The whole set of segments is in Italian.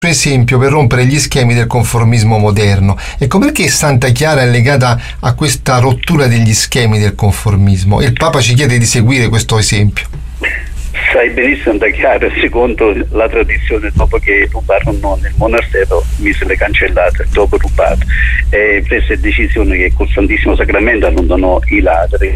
esempio per rompere gli schemi del conformismo moderno. Ecco, perché Santa Chiara è legata a questa rottura degli schemi del conformismo e il Papa ci chiede di seguire questo esempio. Sai benissimo Santa Chiara, secondo la tradizione, dopo che rubarono nel monastero, mise le cancellate, dopo rubato, prese decisione che col Santissimo Sacramento allontanò i ladri.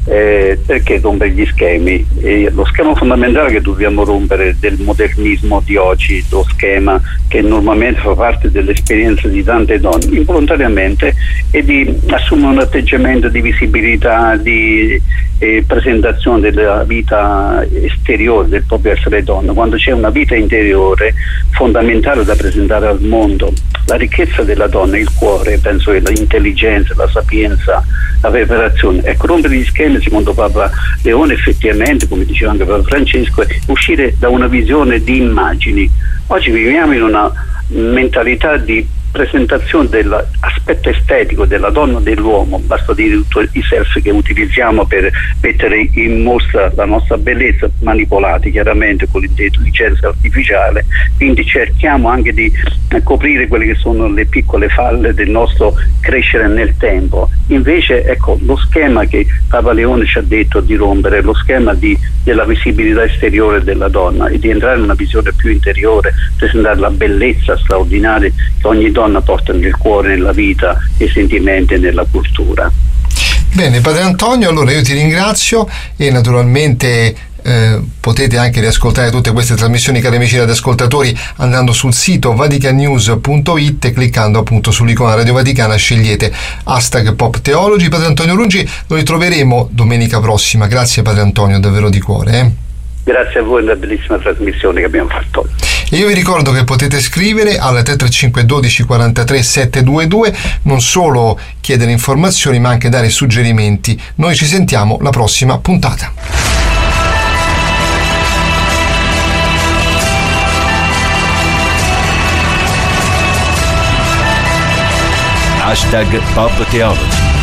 Perché rompere gli schemi? Lo schema fondamentale che dobbiamo rompere del modernismo di oggi, lo schema che normalmente fa parte dell'esperienza di tante donne involontariamente, è di assumere un atteggiamento di visibilità, di presentazione della vita esteriore del proprio essere donna, quando c'è una vita interiore fondamentale da presentare al mondo. La ricchezza della donna, il cuore, penso che l'intelligenza, la sapienza, la preparazione. Ecco, rompere gli schemi, secondo Papa Leone, effettivamente, come diceva anche Papa Francesco, è uscire da una visione di immagini. Oggi viviamo in una mentalità di presentazione dell'aspetto estetico della donna o dell'uomo, basta dire tutti i selfie che utilizziamo per mettere in mostra la nostra bellezza, manipolati chiaramente con l'intelligenza artificiale, quindi cerchiamo anche di coprire quelle che sono le piccole falle del nostro crescere nel tempo. Invece ecco, lo schema che Papa Leone ci ha detto di rompere, lo schema della visibilità esteriore della donna e di entrare in una visione più interiore, presentare la bellezza straordinaria che ogni donna porta nel cuore, nella vita, nei sentimenti e nella cultura. Bene, Padre Antonio, allora io ti ringrazio e naturalmente potete anche riascoltare tutte queste trasmissioni, cari amici radioascoltatori, andando sul sito vaticanews.it e cliccando appunto sull'icona Radio Vaticana, scegliete #PopTheology. Padre Antonio Ruggi, lo ritroveremo domenica prossima. Grazie Padre Antonio, davvero di cuore. Grazie a voi per la bellissima trasmissione che abbiamo fatto. E io vi ricordo che potete scrivere al 335 12 43 722, non solo chiedere informazioni ma anche dare suggerimenti. Noi ci sentiamo la prossima puntata. #PopTheology